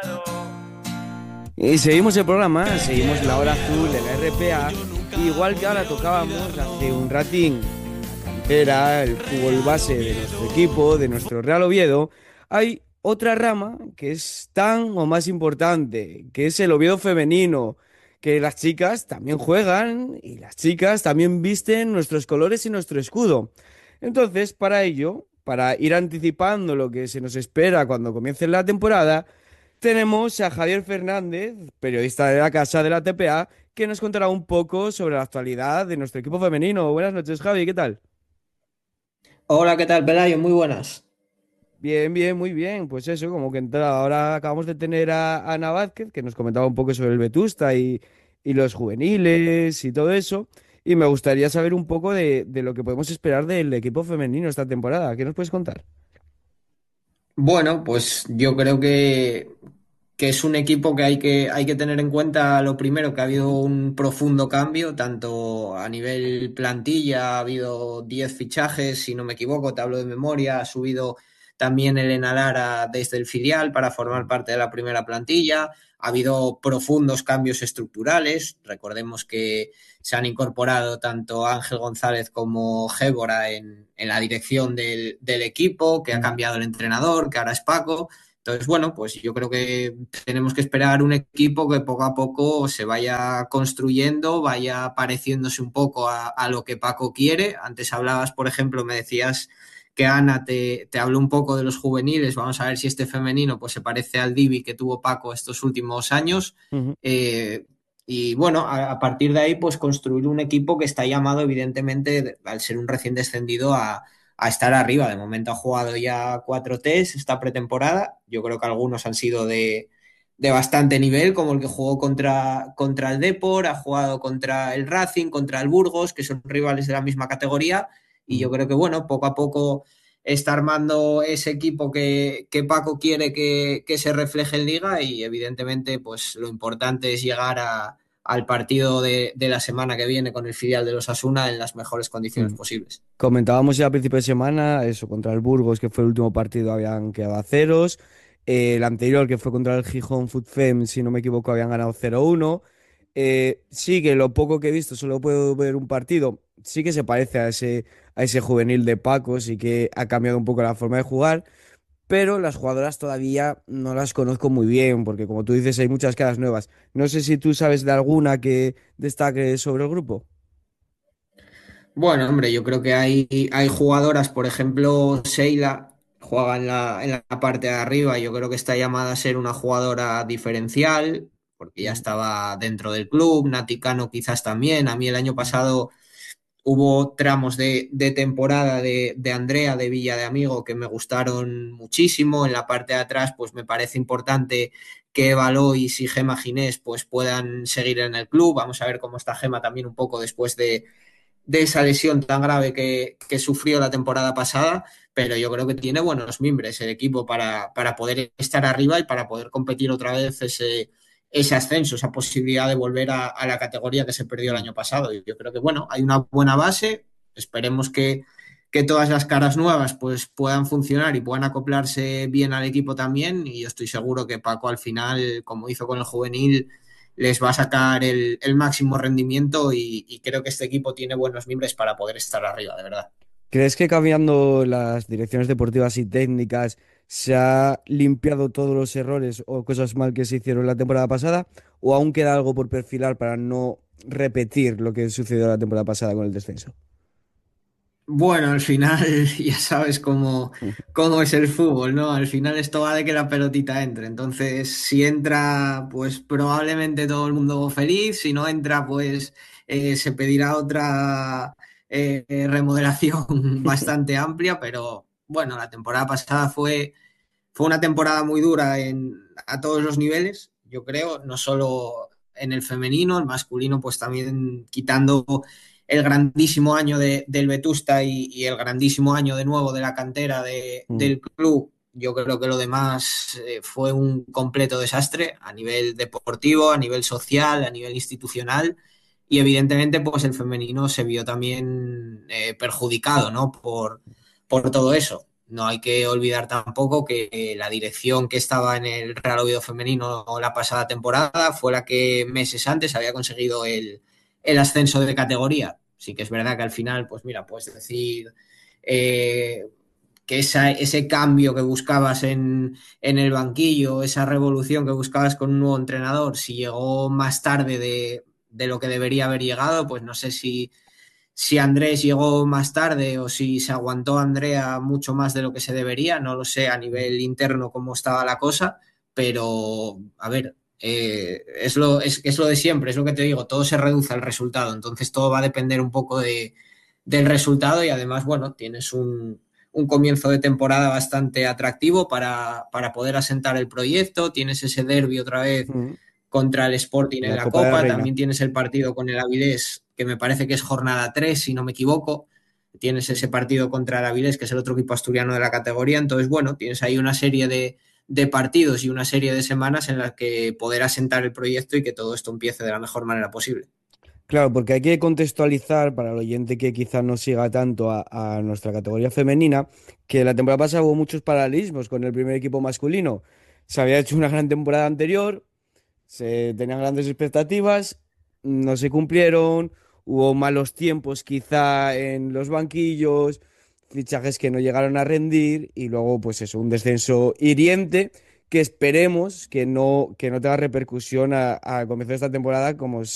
Y seguimos el programa, seguimos la hora azul de la RPA, igual que ahora tocábamos hace un ratín la cantera, el fútbol base de nuestro equipo, de nuestro Real Oviedo. Hay otra rama que es tan o más importante, que es el Oviedo femenino, que las chicas también juegan y las chicas también visten nuestros colores y nuestro escudo. Entonces, para ello, para ir anticipando lo que se nos espera cuando comience la temporada, tenemos a Javier Fernández, periodista de la casa de la TPA, que nos contará un poco sobre la actualidad de nuestro equipo femenino. Buenas noches, Javi, ¿qué tal? Hola, ¿qué tal, Pelayo? Muy buenas. Bien, bien, muy bien. Pues eso, como que ahora acabamos de tener a Ana Vázquez, que nos comentaba un poco sobre el Vetusta y los juveniles y todo eso. Y me gustaría saber un poco de lo que podemos esperar del equipo femenino esta temporada. ¿Qué nos puedes contar? Bueno, pues yo creo que es un equipo que hay que tener en cuenta lo primero, que ha habido un profundo cambio, tanto a nivel plantilla, ha habido 10 fichajes, si no me equivoco, te hablo de memoria, ha subido también Elena Lara desde el filial para formar parte de la primera plantilla, ha habido profundos cambios estructurales, recordemos que se han incorporado tanto Ángel González como Gébora en la dirección del equipo, que ha cambiado el entrenador, que ahora es Paco. Entonces, bueno, pues yo creo que tenemos que esperar un equipo que poco a poco se vaya construyendo, vaya pareciéndose un poco a lo que Paco quiere. Antes hablabas, por ejemplo, me decías que Ana te habló un poco de los juveniles. Vamos a ver si este femenino pues se parece al Divi que tuvo Paco estos últimos años. Ujú. Eh, y bueno, a partir de ahí, pues construir un equipo que está llamado, evidentemente, al ser un recién descendido, a estar arriba. De momento ha jugado ya 4 tests esta pretemporada. Yo creo que algunos han sido de bastante nivel, como el que jugó contra el Depor, ha jugado contra el Racing, contra el Burgos, que son rivales de la misma categoría. Y yo Ujú. creo que, bueno, poco a poco está armando ese equipo que Paco quiere que se refleje en Liga y evidentemente pues lo importante es llegar al partido de la semana que viene con el filial de los Asuna en las mejores condiciones Ujú. posibles. Comentábamos ya a principio de semana, eso, contra el Burgos, que fue el último partido, habían quedado a ceros. El anterior, que fue contra el Gijón Foot Fem, si no me equivoco, habían ganado 0-1. Sí que lo poco que he visto, solo puedo ver un partido, sí que se parece a ese juvenil de Paco, sí que ha cambiado un poco la forma de jugar, pero las jugadoras todavía no las conozco muy bien, porque como tú dices, hay muchas caras nuevas. No sé si tú sabes de alguna que destaque sobre el grupo. Bueno, hombre, yo creo que hay jugadoras, por ejemplo, Sheila juega en la parte de arriba, yo creo que está llamada a ser una jugadora diferencial, porque ya Ujú. estaba dentro del club, Nati Cano quizás también, a mí el año pasado hubo tramos de temporada de Andrea de Villa de Amigo que me gustaron muchísimo. En la parte de atrás, pues me parece importante que Eva Lois y Gema Ginés pues puedan seguir en el club. Vamos a ver cómo está Gema también un poco después de esa lesión tan grave que sufrió la temporada pasada, pero yo creo que tiene buenos mimbres el equipo para poder estar arriba y para poder competir otra vez ese ascenso, esa posibilidad de volver a la categoría que se perdió el Ujú. año pasado. Y yo creo que, bueno, hay una buena base, esperemos que todas las caras nuevas pues puedan funcionar y puedan acoplarse bien al equipo también y yo estoy seguro que Paco al final, como hizo con el juvenil, les va a sacar el máximo rendimiento y creo que este equipo tiene buenos miembros para poder estar arriba, de verdad. ¿Crees que cambiando las direcciones deportivas y técnicas se ha limpiado todos los errores o cosas mal que se hicieron la temporada pasada? ¿O aún queda algo por perfilar para no repetir lo que sucedió la temporada pasada con el descenso? Bueno, al final ya sabes cómo es el fútbol, ¿no? Al final esto va de que la pelotita entre. Entonces, si entra, pues probablemente todo el mundo feliz. Si no entra, pues se pedirá otra remodelación bastante amplia. Pero bueno, la temporada pasada fue una temporada muy dura a todos los niveles, yo creo, no solo en el femenino, el masculino, pues también quitando el grandísimo año del Vetusta y el grandísimo año de nuevo de la cantera Mm. del club. Yo creo que lo demás fue un completo desastre a nivel deportivo, a nivel social, a nivel institucional y evidentemente pues el femenino se vio también perjudicado, ¿no? Por todo eso. no hay que olvidar tampoco que la dirección que estaba en el Real Oviedo femenino la pasada temporada fue la que meses antes había conseguido el ascenso de categoría. Sí que es verdad que al final, pues mira, puedes decir eh, que ese cambio que buscabas en el banquillo, esa revolución que buscabas con un nuevo entrenador, si llegó más tarde de lo que debería haber llegado, pues no sé si Andrés llegó más tarde o si se aguantó Andrea mucho más de lo que se debería, no lo sé a nivel interno cómo estaba la cosa, pero a ver, es lo de siempre, es lo que te digo, todo se reduce al resultado, entonces todo va a depender un poco del resultado y además, bueno, tienes un comienzo de temporada bastante atractivo para poder asentar el proyecto, tienes ese derbi otra vez Mm. contra el Sporting en La la Copa de la Copa, Reina. también tienes el partido con el Avilés, que me parece que es jornada 3 si no me equivoco, tienes ese partido contra el Avilés, que es el otro equipo asturiano de la categoría, entonces bueno, tienes ahí una serie de partidos y una serie de semanas en las que poder asentar el proyecto y que todo esto empiece de la mejor manera posible. Claro, porque hay que contextualizar para el oyente que quizás no siga tanto a nuestra categoría femenina, que la temporada pasada hubo muchos paralelismos con el primer equipo masculino. Se había hecho una gran temporada anterior, se tenían grandes expectativas, no se cumplieron, hubo malos tiempos quizá en los banquillos, fichajes que no llegaron a rendir y luego pues eso, un descenso hiriente que esperemos que no tenga repercusión a comienzo de esta temporada como